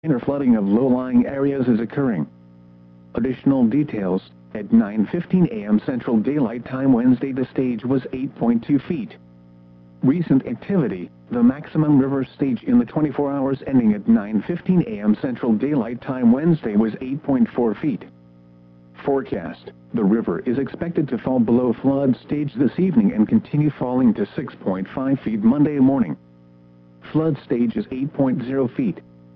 Minor flooding of low-lying areas is occurring. Additional details, at 9:15 a.m. Central Daylight Time Wednesday the stage was 8.2 feet. Recent activity, the maximum river stage in the 24 hours ending at 9:15 a.m. Central Daylight Time Wednesday was 8.4 feet. Forecast, the river is expected to fall below flood stage this evening and continue falling to 6.5 feet Monday morning. Flood stage is 8.0 feet.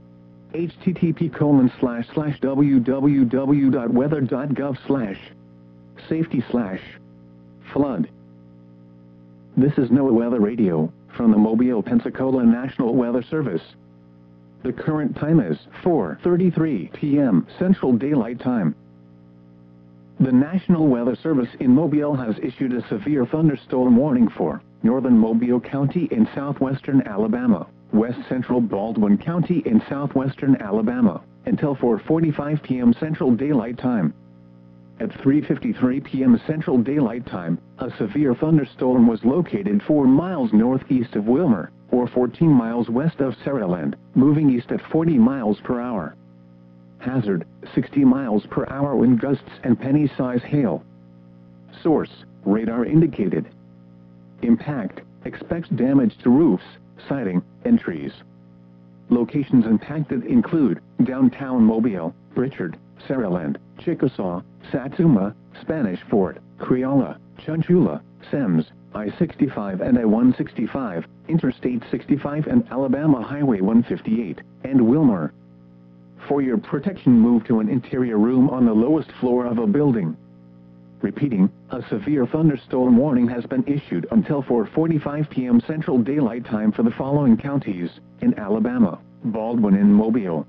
http://www.weather.gov/safety/flood. This is NOAA Weather Radio, from the Mobile, Pensacola National Weather Service. The current time is 4:33 p.m. Central Daylight Time. The National Weather Service in Mobile has issued a severe thunderstorm warning for northern Mobile County in southwestern Alabama, west central Baldwin County in southwestern Alabama, until 4:45 p.m. Central Daylight Time. At 3:53 p.m. Central Daylight Time, a severe thunderstorm was located 4 miles northeast of Wilmer, or 14 miles west of Saraland, moving east at 40 miles per hour. Hazard, 60 miles per hour wind gusts and penny-size hail. Source, radar indicated. Impact, expects damage to roofs, siding, and trees. Locations impacted include downtown Mobile, Pritchard, Saraland, Chickasaw, Satsuma, Spanish Fort, Creola, Chunchula, Semmes, I-65 and I-165, Interstate 65 and Alabama Highway 158, and Wilmer. For your protection, move to an interior room on the lowest floor of a building. Repeating, a severe thunderstorm warning has been issued until 4:45 p.m. Central Daylight Time for the following counties in Alabama: Baldwin and Mobile.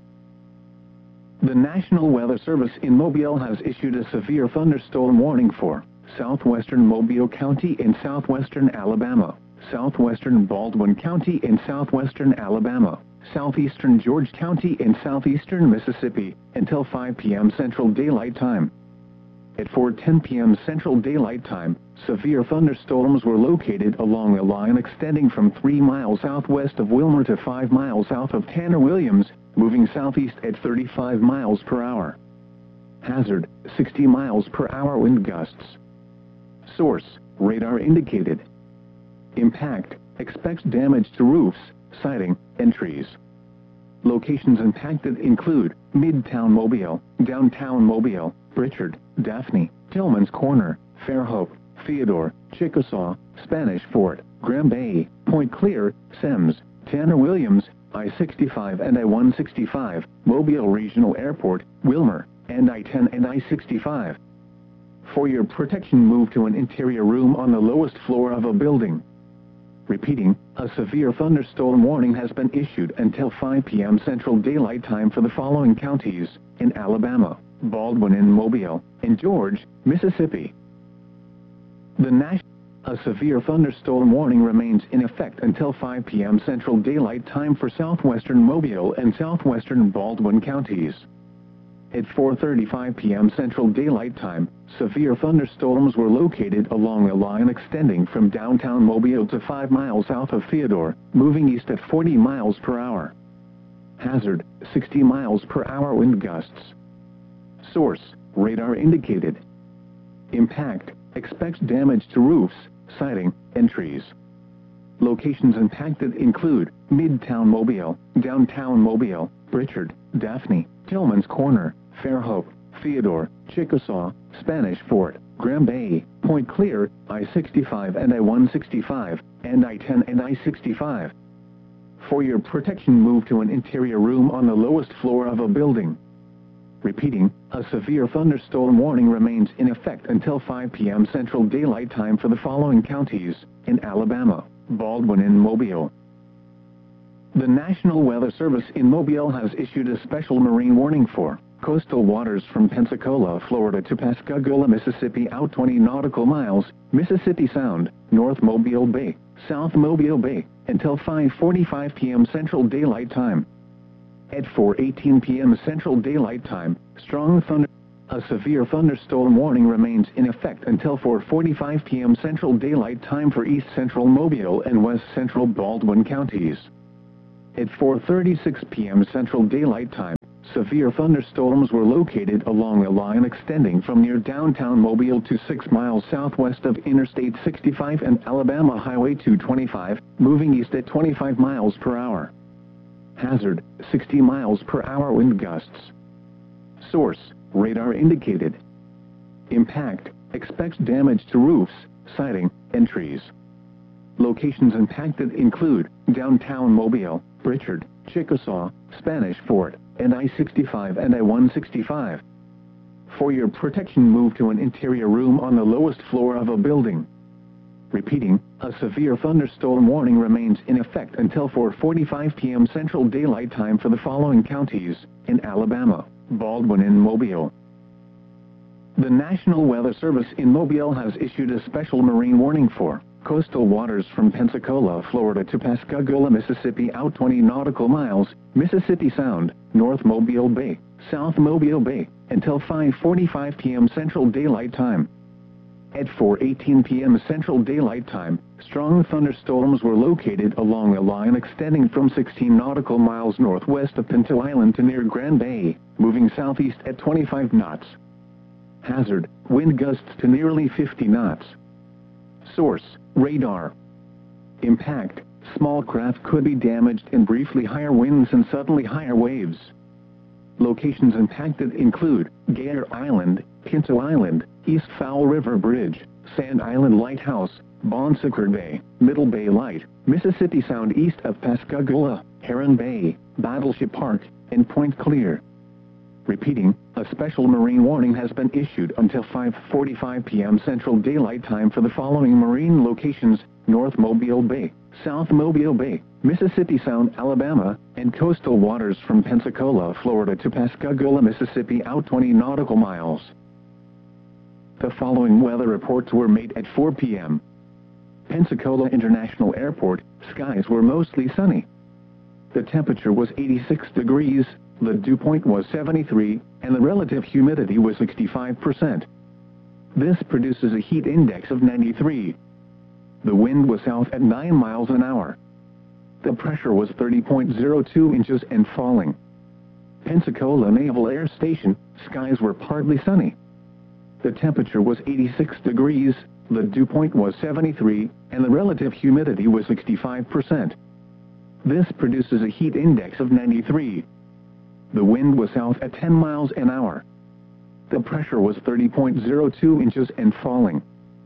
The National Weather Service in Mobile has issued a severe thunderstorm warning for southwestern Mobile County in southwestern Alabama, southwestern Baldwin County in southwestern Alabama, southeastern George County in southeastern Mississippi, until 5 p.m. Central Daylight Time. At 4:10 p.m. Central Daylight Time, severe thunderstorms were located along a line extending from 3 miles southwest of Wilmer to 5 miles south of Tanner Williams, moving southeast at 35 miles per hour. Hazard, 60 miles per hour wind gusts. Source, radar indicated. Impact, expects damage to roofs, siding, and trees. Locations impacted include Midtown Mobile, Downtown Mobile, Pritchard, Daphne, Tillman's Corner, Fairhope, Theodore, Chickasaw, Spanish Fort, Graham Bay, Point Clear, Semmes, Tanner Williams, I-65 and I-165, Mobile Regional Airport, Wilmer, and I-10 and I-65. For your protection, move to an interior room on the lowest floor of a building. Repeating, a severe thunderstorm warning has been issued until 5 p.m. Central Daylight Time for the following counties in Alabama: Baldwin and Mobile, and George, Mississippi. A severe thunderstorm warning remains in effect until 5 p.m. Central Daylight Time for southwestern Mobile and southwestern Baldwin counties. At 4:35 p.m. Central Daylight Time, severe thunderstorms were located along a line extending from downtown Mobile to 5 miles south of Theodore, moving east at 40 miles per hour. Hazard, 60 miles per hour wind gusts. Source, radar indicated. Impact, expects damage to roofs, siding, and trees. Locations impacted include Midtown Mobile, Downtown Mobile, Pritchard, Daphne, Tillman's Corner, Fairhope, Theodore, Chickasaw, Spanish Fort, Graham Bay, Point Clear, I-65 and I-165, and I-10 and I-65. For your protection, move to an interior room on the lowest floor of a building. Repeating, a severe thunderstorm warning remains in effect until 5 p.m. Central Daylight Time for the following counties in Alabama: Baldwin and Mobile. The National Weather Service in Mobile has issued a special marine warning for coastal waters from Pensacola, Florida to Pascagoula, Mississippi out 20 nautical miles, Mississippi Sound, North Mobile Bay, South Mobile Bay, until 5:45 p.m. Central Daylight Time. At 4:18 p.m. Central Daylight Time, a severe thunderstorm warning remains in effect until 4:45 p.m. Central Daylight Time for east central Mobile and west central Baldwin counties. At 4:36 p.m. Central Daylight Time, severe thunderstorms were located along a line extending from near downtown Mobile to 6 miles southwest of Interstate 65 and Alabama Highway 225, moving east at 25 miles per hour. Hazard, 60 miles per hour wind gusts. Source, radar indicated. Impact, expects damage to roofs, siding, and trees. Locations impacted include downtown Mobile, Pritchard, Chickasaw, Spanish Fort, and I-65 and I-165. For your protection, move to an interior room on the lowest floor of a building. Repeating, a severe thunderstorm warning remains in effect until 4:45 p.m. Central Daylight Time for the following counties in Alabama, Baldwin and Mobile. The National Weather Service in Mobile has issued a special marine warning for coastal waters from Pensacola, Florida to Pascagoula, Mississippi out 20 nautical miles, Mississippi Sound, North Mobile Bay, South Mobile Bay, until 5:45 p.m. Central Daylight Time. At 4:18 p.m. Central Daylight Time, strong thunderstorms were located along a line extending from 16 nautical miles northwest of Pinto Island to near Grand Bay, moving southeast at 25 knots. Hazard, wind gusts to nearly 50 knots. Source, radar. Impact, small craft could be damaged in briefly higher winds and suddenly higher waves. Locations impacted include Gator Island, Pinto Island, East Fowl River Bridge, Sand Island Lighthouse, Bon Secours Bay, Middle Bay Light, Mississippi Sound east of Pascagoula, Heron Bay, Battleship Park, and Point Clear. Repeating, a special marine warning has been issued until 5:45 p.m. Central Daylight Time for the following marine locations: North Mobile Bay, South Mobile Bay, Mississippi Sound, Alabama, and coastal waters from Pensacola, Florida to Pascagoula, Mississippi out 20 nautical miles. The following weather reports were made at 4 p.m. Pensacola International Airport, skies were mostly sunny. The temperature was 86 degrees, the dew point was 73, and the relative humidity was 65%. This produces a heat index of 93. The wind was south at 9 miles an hour. The pressure was 30.02 inches and falling. Pensacola Naval Air Station, skies were partly sunny. The temperature was 86 degrees, the dew point was 73, and the relative humidity was 65%. This produces a heat index of 93. The wind was south at 10 miles an hour. The pressure was 30.02 inches and falling.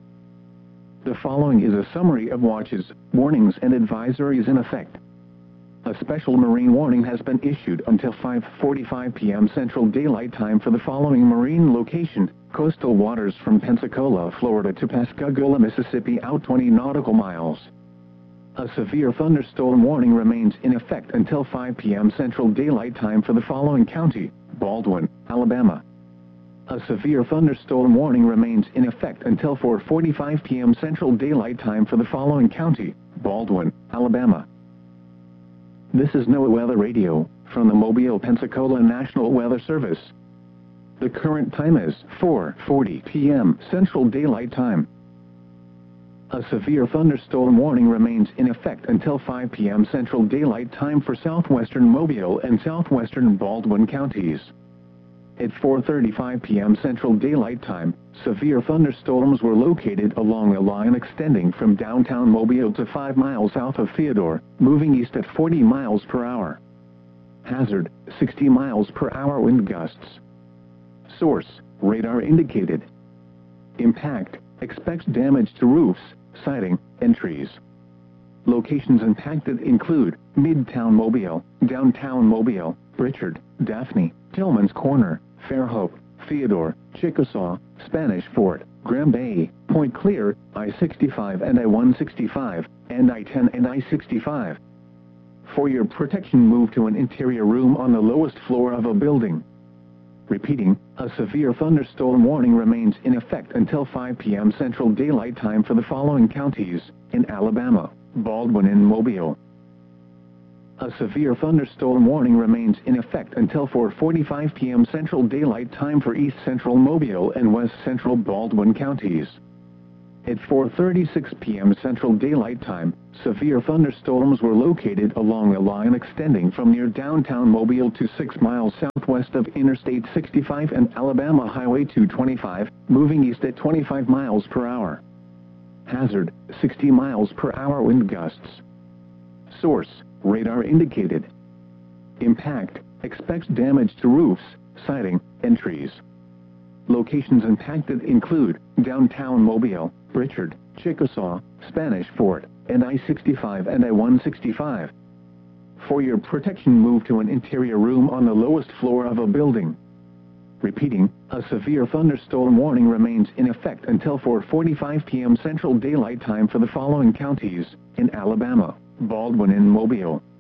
The following is a summary of watches, warnings and advisories in effect. A special marine warning has been issued until 5:45 p.m. Central Daylight Time for the following marine location: coastal waters from Pensacola, Florida to Pascagoula, Mississippi out 20 nautical miles. A severe thunderstorm warning remains in effect until 5 p.m. Central Daylight Time for the following county: Baldwin, Alabama. A severe thunderstorm warning remains in effect until 4:45 p.m. Central Daylight Time for the following county: Baldwin, Alabama. This is NOAA Weather Radio, from the Mobile, Pensacola National Weather Service. The current time is 4:40 p.m. Central Daylight Time. A severe thunderstorm warning remains in effect until 5 p.m. Central Daylight Time for southwestern Mobile and southwestern Baldwin counties. At 4:35 p.m. Central Daylight Time, severe thunderstorms were located along a line extending from downtown Mobile to 5 miles south of Theodore, moving east at 40 miles per hour. Hazard, 60 miles per hour wind gusts. Source, radar indicated. Impact, expects damage to roofs, siding, and trees. Locations impacted include Midtown Mobile, Downtown Mobile, Pritchard, Daphne, Tillman's Corner, Fairhope, Theodore, Chickasaw, Spanish Fort, Grand Bay, Point Clear, I-65 and I-165, and I-10 and I-65. For your protection, move to an interior room on the lowest floor of a building. Repeating, a severe thunderstorm warning remains in effect until 5 p.m. Central Daylight Time for the following counties in Alabama: Baldwin and Mobile. A severe thunderstorm warning remains in effect until 4:45 p.m. Central Daylight Time for East Central Mobile and West Central Baldwin counties. At 4:36 p.m. Central Daylight Time, severe thunderstorms were located along a line extending from near downtown Mobile to 6 miles southwest of Interstate 65 and Alabama Highway 225, moving east at 25 miles per hour. Hazard, 60 miles per hour wind gusts. Source, radar indicated. Impact, expects damage to roofs, siding, and trees. Locations impacted include downtown Mobile, Pritchard, Chickasaw, Spanish Fort, and I-65 and I-165. For your protection, move to an interior room on the lowest floor of a building. Repeating, a severe thunderstorm warning remains in effect until 4:45 p.m. Central Daylight Time for the following counties: in Alabama, Baldwin and Mobile,